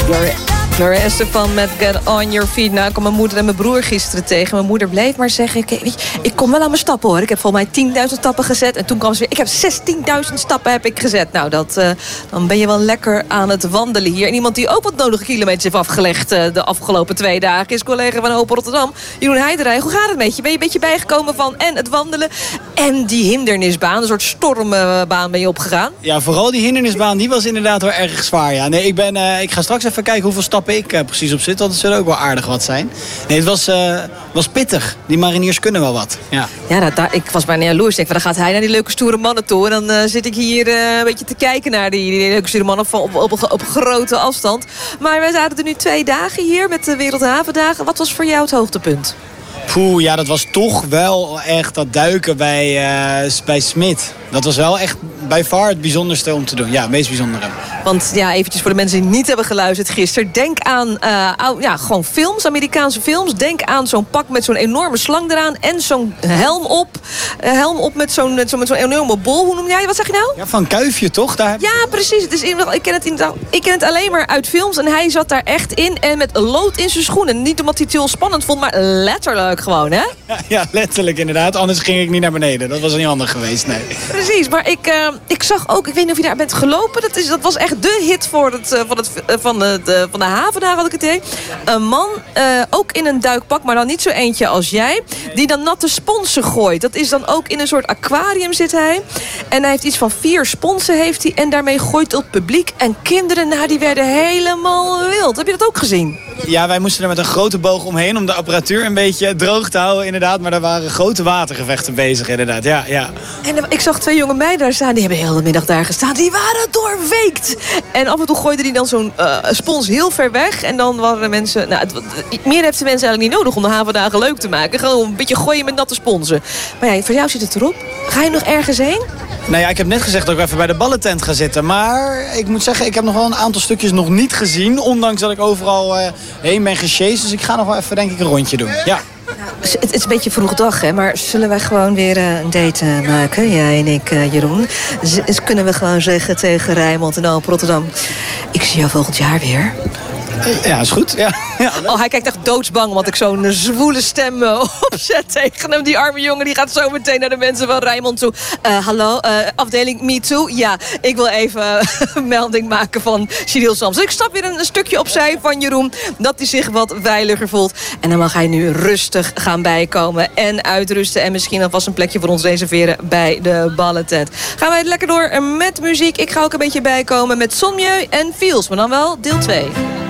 Gloria Estefan met Get On Your Feet. Nou, ik kwam mijn moeder en mijn broer gisteren tegen. Mijn moeder bleef maar zeggen, ik kom wel aan mijn stappen hoor. Ik heb volgens mij 10.000 stappen gezet. En toen kwam ze weer, ik heb 16.000 stappen heb ik gezet. Nou, dan ben je wel lekker aan het wandelen hier. En iemand die ook wat nodige kilometers heeft afgelegd de afgelopen 2 dagen... is collega van Open Rotterdam, Jeroen Heiderij. Hoe gaat het met je? Ben je een beetje bijgekomen van en het wandelen en die hindernisbaan? Een soort stormbaan ben je opgegaan? Ja, vooral die hindernisbaan, die was inderdaad wel erg zwaar. Ja. Nee, ik ga straks even kijken hoeveel stappen ik precies op zit. Want het zullen ook wel aardig wat zijn. Nee, het was pittig. Die mariniers kunnen wel wat. Ja, ik was bijna jaloers. Ik denk, dan gaat hij naar die leuke stoere mannen toe. En dan zit ik hier een beetje te kijken naar die leuke stoere mannen op grote afstand. Maar wij zaten er nu 2 dagen hier met de Wereldhavendagen. Wat was voor jou het hoogtepunt? Ja, dat was toch wel echt dat duiken bij Smit. Dat was wel echt bij far het bijzonderste om te doen. Ja, het meest bijzondere. Want ja, eventjes voor de mensen die niet hebben geluisterd gisteren. Denk aan gewoon films, Amerikaanse films. Denk aan zo'n pak met zo'n enorme slang eraan. En zo'n helm op. Helm op met zo'n enorme bol. Hoe noem jij? Wat zeg je nou? Ja, van Kuifje toch? Ja, precies. Ik ken het alleen maar uit films. En hij zat daar echt in. En met lood in zijn schoenen. Niet omdat hij het heel spannend vond, maar letterlijk gewoon, hè? Ja, letterlijk inderdaad. Anders ging ik niet naar beneden. Dat was niet handig geweest, nee. Precies, maar ik zag ook, ik weet niet of je daar bent gelopen. Dat was echt de hit van de havendagen, had ik het idee. Een man, ook in een duikpak, maar dan niet zo eentje als jij, die dan natte sponsen gooit. Dat is dan ook in een soort aquarium zit hij. En hij heeft iets van 4 sponsen heeft hij. En daarmee gooit het publiek. En kinderen, die werden helemaal wild. Heb je dat ook gezien? Ja, wij moesten er met een grote boog omheen om de apparatuur een beetje droog te houden, inderdaad. Maar daar waren grote watergevechten bezig, inderdaad. Ja. En ik zag 2 jonge meiden daar staan. Die hebben de hele middag daar gestaan. Die waren doorweekt. En af en toe gooiden die dan zo'n spons heel ver weg. En dan waren de mensen... meer heeft de mensen eigenlijk niet nodig om de havendagen leuk te maken. Gewoon een beetje gooien met natte sponsen. Maar ja, voor jou zit het erop. Ga je nog ergens heen? Nou ja, ik heb net gezegd dat ik even bij de ballentent ga zitten. Maar ik moet zeggen, ik heb nog wel een aantal stukjes nog niet gezien. Ondanks dat ik overal heen ben gesjeest. Dus ik ga nog wel even, denk ik, een rondje doen. Ja. Het is een beetje vroeg dag, hè? Maar zullen wij gewoon weer een date maken? Jij en ik, Jeroen. Kunnen we gewoon zeggen tegen Rijnmond en Open Rotterdam: ik zie jou volgend jaar weer. Ja, is goed. Ja. Oh, hij kijkt echt doodsbang, want ik zo'n zwoele stem opzet tegen hem. Die arme jongen die gaat zo meteen naar de mensen van Rijnmond toe. Hallo, afdeling Me Too. Ja, ik wil even een melding maken van Cyril Sams. Dus ik stap weer een stukje opzij van Jeroen, dat hij zich wat veiliger voelt. En dan mag hij nu rustig gaan bijkomen en uitrusten. En misschien alvast een plekje voor ons reserveren bij de ballentent. Gaan wij lekker door met muziek. Ik ga ook een beetje bijkomen met Son Mieu en Feels, maar dan wel deel 2.